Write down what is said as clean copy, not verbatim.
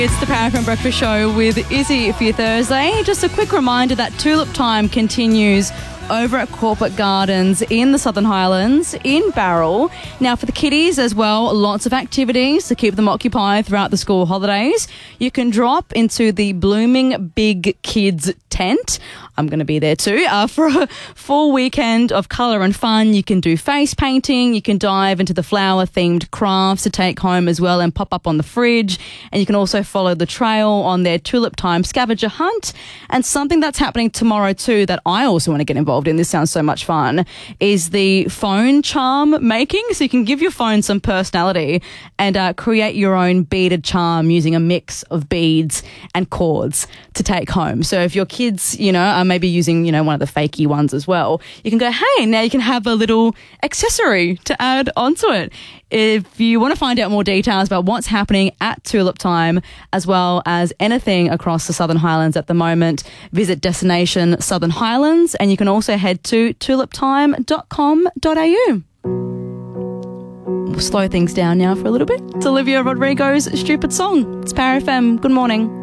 It's the Power FM Breakfast Show with Izzy for your Thursday. Just a quick reminder that Tulip Time continues over at Corporate Gardens in the Southern Highlands in Barrel. Now, for the kiddies as well, lots of activities to keep them occupied throughout the school holidays. You can drop into the Blooming Big Kids tent. I'm going to be there too for a full weekend of colour and fun. You can do face painting. You can dive into the flower-themed crafts to take home as well and pop up on the fridge. And you can also follow the trail on their Tulip Time scavenger hunt. And something that's happening tomorrow too that I also want to get involved in, this sounds so much fun, is the phone charm making. So you can give your phone some personality and create your own beaded charm using a mix of beads and cords to take home. So if your kids, are maybe using, one of the fakey ones as well, you can go, hey, now you can have a little accessory to add onto it. If you want to find out more details about what's happening at Tulip Time, as well as anything across the Southern Highlands at the moment, visit Destination Southern Highlands, and you can also head to tuliptime.com.au. We'll slow things down now for a little bit. It's Olivia Rodrigo's Stupid Song. It's Power FM. Good morning.